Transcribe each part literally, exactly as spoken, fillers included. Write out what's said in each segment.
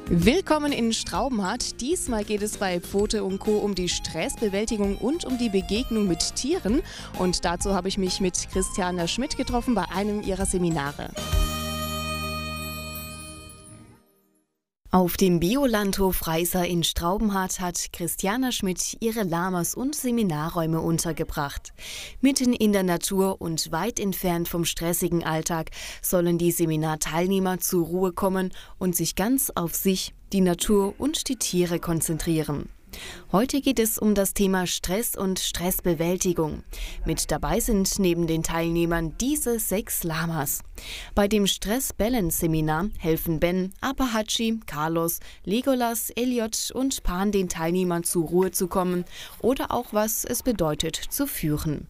Willkommen in Straubenhardt. Diesmal geht es bei Pfote und Co. um die Stressbewältigung und um die Begegnung mit Tieren. Und dazu habe ich mich mit Christiane Schmidt getroffen bei einem ihrer Seminare. Auf dem Biolandhof Reiser in Straubenhardt hat Christiane Schmidt ihre Lamas und Seminarräume untergebracht. Mitten in der Natur und weit entfernt vom stressigen Alltag sollen die Seminarteilnehmer zur Ruhe kommen und sich ganz auf sich, die Natur und die Tiere konzentrieren. Heute geht es um das Thema Stress und Stressbewältigung. Mit dabei sind neben den Teilnehmern diese sechs Lamas. Bei dem Stress-Balance-Seminar helfen Ben, Apahachi, Carlos, Legolas, Elliot und Pan den Teilnehmern zur Ruhe zu kommen oder auch was es bedeutet zu führen.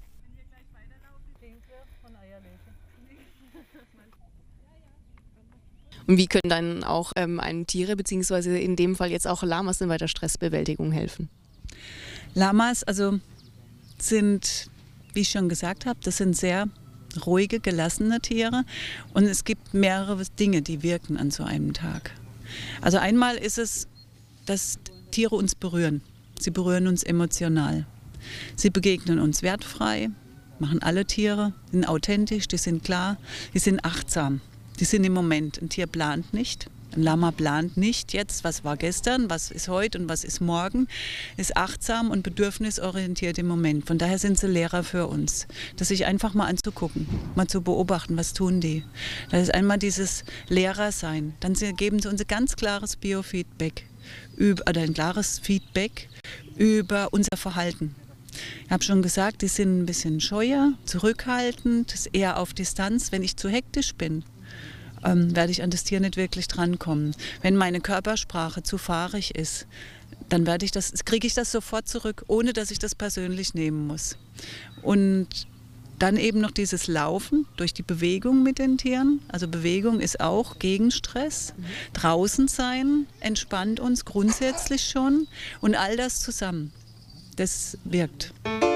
Und wie können dann auch ähm, einen Tiere, beziehungsweise in dem Fall jetzt auch Lamas, bei der Stressbewältigung helfen? Lamas also sind, wie ich schon gesagt habe, das sind sehr ruhige, gelassene Tiere. Und es gibt mehrere Dinge, die wirken an so einem Tag. Also einmal ist es, dass Tiere uns berühren. Sie berühren uns emotional. Sie begegnen uns wertfrei, machen alle Tiere, sind authentisch, die sind klar, die sind achtsam. Die sind im Moment. Ein Tier plant nicht. Ein Lama plant nicht jetzt, was war gestern, was ist heute und was ist morgen. Ist achtsam und bedürfnisorientiert im Moment. Von daher sind sie Lehrer für uns. Das sich einfach mal anzugucken, mal zu beobachten, was tun die. Das ist einmal dieses Lehrersein. Dann geben sie uns ein ganz klares Biofeedback, oder ein klares Feedback über unser Verhalten. Ich habe schon gesagt, die sind ein bisschen scheuer, zurückhaltend, ist eher auf Distanz. Wenn ich zu hektisch bin, Ähm, werde ich an das Tier nicht wirklich drankommen. Wenn meine Körpersprache zu fahrig ist, dann werde ich das, kriege ich das sofort zurück, ohne dass ich das persönlich nehmen muss. Und dann eben noch dieses Laufen durch die Bewegung mit den Tieren. Also Bewegung ist auch gegen Stress. Mhm. Draußen sein entspannt uns grundsätzlich schon. Und all das zusammen, das wirkt.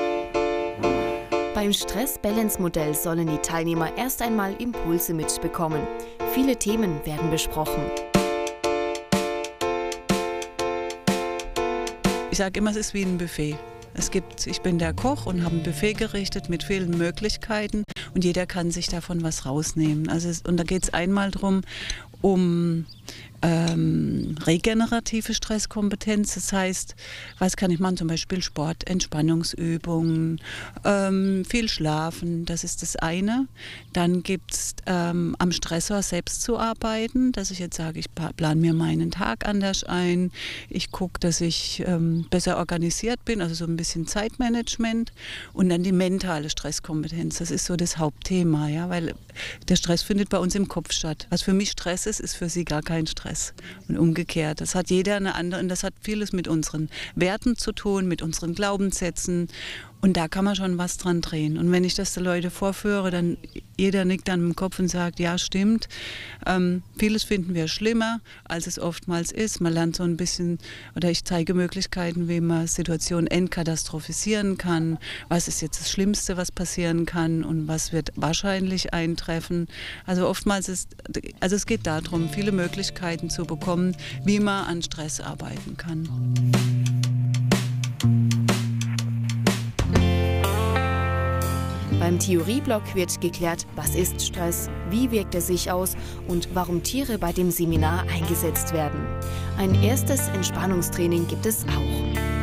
Beim Stress-Balance-Modell sollen die Teilnehmer erst einmal Impulse mitbekommen. Viele Themen werden besprochen. Ich sage immer, es ist wie ein Buffet. Es gibt, ich bin der Koch und habe ein Buffet gerichtet mit vielen Möglichkeiten und jeder kann sich davon was rausnehmen. Also es, und da geht es einmal darum, um ähm, regenerative Stresskompetenz. Das heißt, was kann ich machen? Zum Beispiel Sport, Entspannungsübungen, ähm, viel Schlafen, das ist das eine. Dann gibt es ähm, am Stressor selbst zu arbeiten, dass ich jetzt sage, ich plane mir meinen Tag anders ein. Ich gucke, dass ich ähm, besser organisiert bin, also so ein bisschen Zeitmanagement. Und dann die mentale Stresskompetenz, das ist so das Hauptthema, ja, weil der Stress findet bei uns im Kopf statt. Was für mich Stress ist, ist für sie gar kein Stress. Und umgekehrt. Das hat jeder eine andere, und das hat vieles mit unseren Werten zu tun, mit unseren Glaubenssätzen. Und da kann man schon was dran drehen. Und wenn ich das den Leuten vorführe, dann jeder nickt dann im Kopf und sagt, ja, stimmt. Ähm, vieles finden wir schlimmer, als es oftmals ist. Man lernt so ein bisschen, oder ich zeige Möglichkeiten, wie man Situationen entkatastrophisieren kann. Was ist jetzt das Schlimmste, was passieren kann und was wird wahrscheinlich eintreffen. Also oftmals ist, also es geht darum, viele Möglichkeiten zu bekommen, wie man an Stress arbeiten kann. Beim Theorieblock wird geklärt, was ist Stress, wie wirkt er sich aus und warum Tiere bei dem Seminar eingesetzt werden. Ein erstes Entspannungstraining gibt es auch.